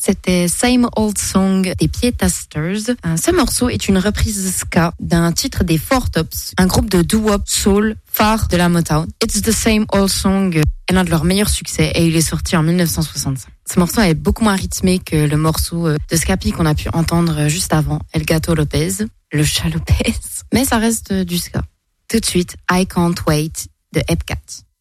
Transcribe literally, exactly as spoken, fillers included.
C'était Same Old Song des Pietasters. Ce morceau est une reprise ska d'un titre des Four Tops, un groupe de doo-wop soul phare de la Motown. It's the Same Old Song est l'un de leurs meilleurs succès et il est sorti en dix-neuf cent soixante-cinq. Ce morceau est beaucoup moins rythmé que le morceau de Scapi qu'on a pu entendre juste avant, El Gato Lopez, le chat Lopez, mais ça reste du ska. Tout de suite, I Can't Wait de Epcat.